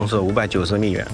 是590米元。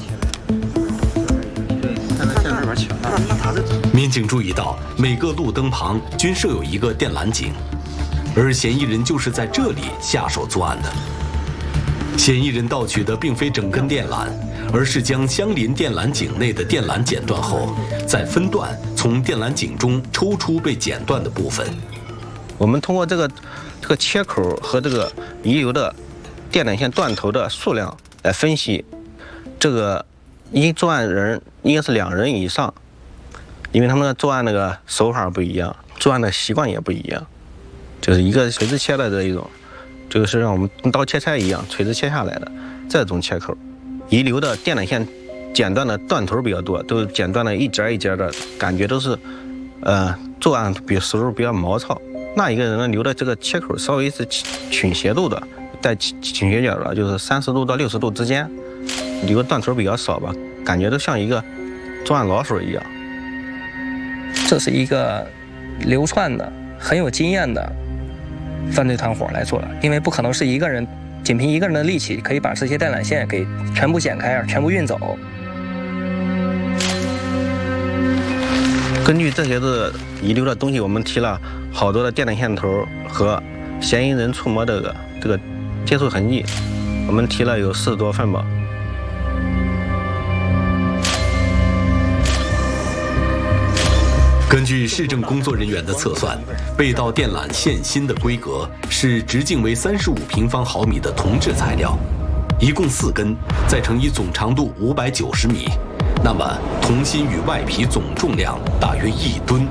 民警注意到，每个路灯旁均设有一个电缆井，而嫌疑人就是在这里下手作案的。嫌疑人盗取的并非整根电缆，而是将相邻电缆井内的电缆剪断后，再分段从电缆井中抽出被剪断的部分。 我们通过这个切口和这个遗留的电缆线断头的数量来分析，这个作案人应该是2人以上，因为他们的作案那个手法不一样，作案的习惯也不一样，就是一个垂直切的这一种，这个是让我们跟刀切菜一样垂直切下来的这种切口，遗留的电缆线剪断的断头比较多，都是剪断了一节一节的，感觉都是作案时候比较毛糙。那一个人呢留的这个切口稍微是倾斜度的，带倾斜角的，就是30度到60度之间，留的断头比较少吧，感觉都像一个作案老手一样。 这是一个流窜的、很有经验的犯罪团伙来做的，因为不可能是一个人仅凭一个人的力气可以把这些电缆线给全部剪开、全部运走。 根据这些的遗留的东西，我们提了好多的电缆线头和嫌疑人触摸这个接触痕迹，我们提了有40多份吧。 根据市政工作人员的测算，被盗电缆线芯的规格是直径为35平方毫米的铜制材料，一共4根，再乘以总长度590米，那么铜芯与外皮总重量大约1吨。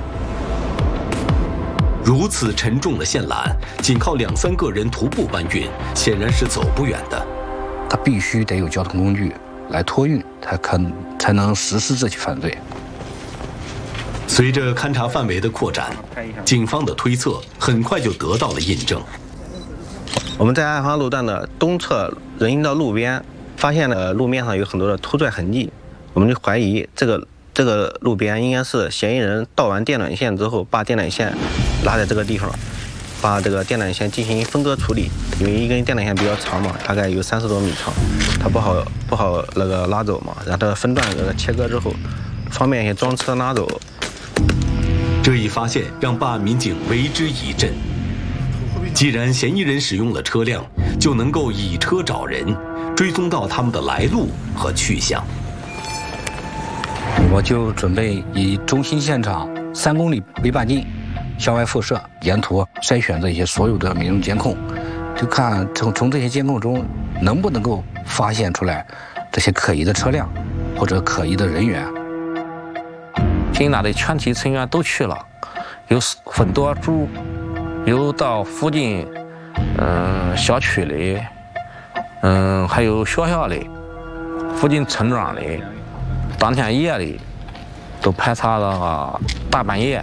如此沉重的线缆，仅靠2、3个人徒步搬运，显然是走不远的。 他必须得有交通工具来托运，才能实施这起犯罪。 随着勘查范围的扩展，警方的推测很快就得到了印证。 我们在案发路段的东侧人行道路边发现了路面上有很多的突拽痕迹，我们就怀疑这个路边应该是嫌疑人盗完电缆线之后，把电缆线拉在这个地方，把这个电缆线进行分割处理。因为一根电缆线比较长嘛，大概有30多米长，它不好那个拉走嘛，让它分段切割之后，方便一些装车拉走。 这一发现让办案民警为之一振。既然嫌疑人使用了车辆，就能够以车找人，追踪到他们的来路和去向。 我就准备以中心现场3公里为半径，向外辐射，沿途筛选这些所有的民用监控，就看从这些监控中能不能够发现出来这些可疑的车辆或者可疑的人员。 警察的全体成员都去了，有很多组，有到附近小区里，还有学校里，附近村庄里，当天夜里都排查到大半夜。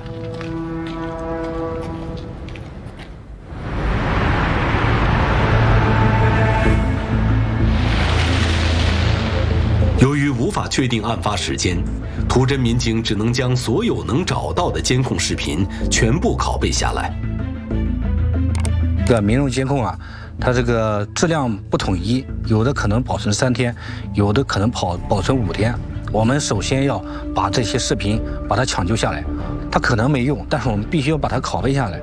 由于无法确定案发时间，图侦民警只能将所有能找到的监控视频全部拷贝下来。 这个民用监控啊，它这个质量不统一，有的可能保存3天，有的可能保存5天。我们首先要把这些视频把它抢救下来，它可能没用，但是我们必须要把它拷贝下来。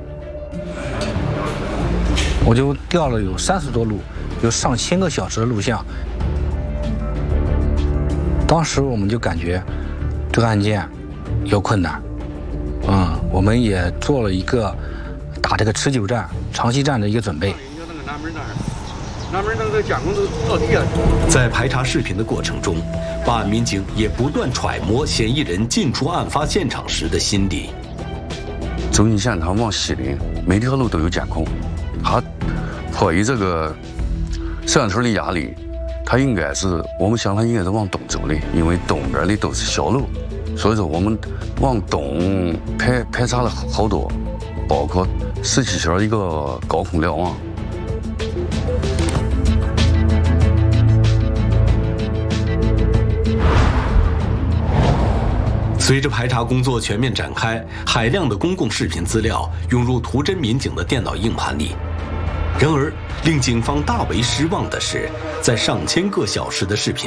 我就调了有30多录，有上千个小时的录像。当时我们就感觉这个案件有困难，我们也做了一个打这个持久战、长期战的一个准备。 在排查视频的过程中，办案民警也不断揣摩嫌疑人进出案发现场时的心理。 中心现场往西的每条路都有监控，他迫于这个摄像头的压力，我们想他应该是往东走的，因为东边的都是小路，所以说我们往东排查了好多，包括17圈一个高空瞭望。 随着排查工作全面展开，海量的公共视频资料涌入图侦民警的电脑硬盘里。然而，令警方大为失望的是，在上千个小时的视频